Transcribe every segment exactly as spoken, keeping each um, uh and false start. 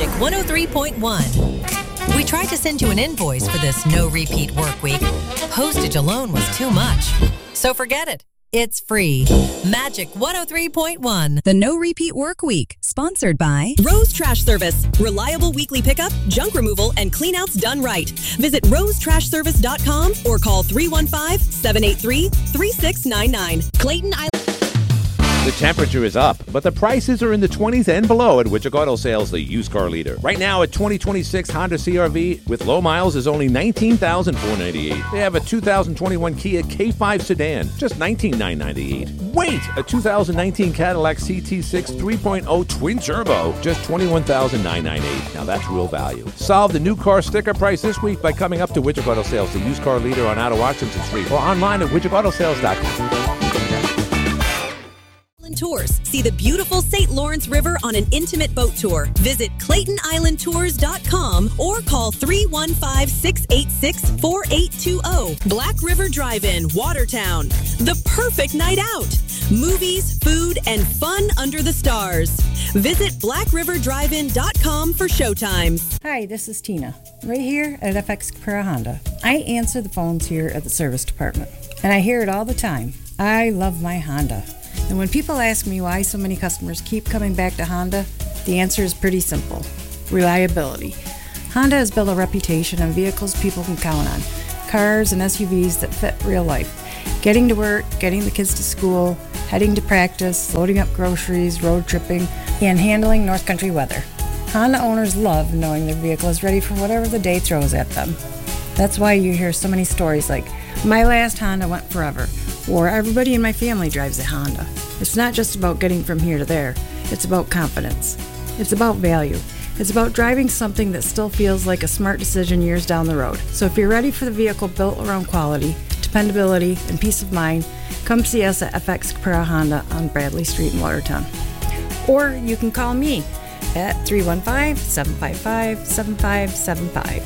Magic one oh three point one. We tried to send you an invoice for this no repeat work week. Postage alone was too much. So forget it. It's free. Magic one oh three point one. The No Repeat Work Week, sponsored by Rose Trash Service. Reliable weekly pickup, junk removal, and cleanouts done right. Visit rose trash service dot com or call three one five, seven eight three, three six nine nine. Clayton Island. The temperature is up, but the prices are in the twenties and below at Widget Auto Sales, the used car leader. Right now, a twenty twenty-six Honda C R V with low miles is only nineteen thousand four hundred ninety-eight dollars. They have a two thousand twenty-one Kia K five sedan, just nineteen thousand nine hundred ninety-eight dollars. Wait! A two thousand nineteen Cadillac C T six three point oh Twin Turbo, just twenty-one thousand nine hundred ninety-eight dollars. Now that's real value. Solve the new car sticker price this week by coming up to Widget Auto Sales, the used car leader on Outer Washington Street, or online at widget auto sales dot com. Tours. See the beautiful Saint Lawrence River on an intimate boat tour. Visit clayton island tours dot com or call three one five, six eight six, four eight two zero. Black River Drive-In, Watertown. The perfect night out. Movies, food, and fun under the stars. Visit black river drive in dot com for showtimes. Hi, this is Tina, right here at F X Capra Honda. I answer the phones here at the service department, and I hear it all the time. I love my Honda. And when people ask me why so many customers keep coming back to Honda, the answer is pretty simple. Reliability. Honda has built a reputation on vehicles people can count on. Cars and S U Vs that fit real life. Getting to work, getting the kids to school, heading to practice, loading up groceries, road tripping, and handling North Country weather. Honda owners love knowing their vehicle is ready for whatever the day throws at them. That's why you hear so many stories like, my last Honda went forever, or everybody in my family drives a Honda. It's not just about getting from here to there. It's about confidence. It's about value. It's about driving something that still feels like a smart decision years down the road. So if you're ready for the vehicle built around quality, dependability, and peace of mind, come see us at F X Capra Honda on Bradley Street in Watertown. Or you can call me at three one five, seven five five, seven five seven five.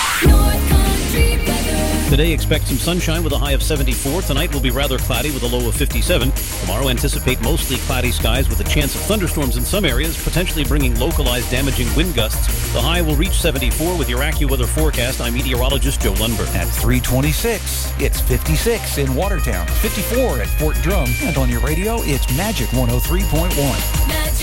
Today, expect some sunshine with a high of seventy-four. Tonight will be rather cloudy with a low of fifty-seven. Tomorrow, anticipate mostly cloudy skies with a chance of thunderstorms in some areas, potentially bringing localized damaging wind gusts. The high will reach seventy-four with your AccuWeather forecast. I'm meteorologist Joe Lundberg. At three twenty-six, it's fifty-six in Watertown, fifty-four at Fort Drum, and on your radio, it's Magic one oh three point one.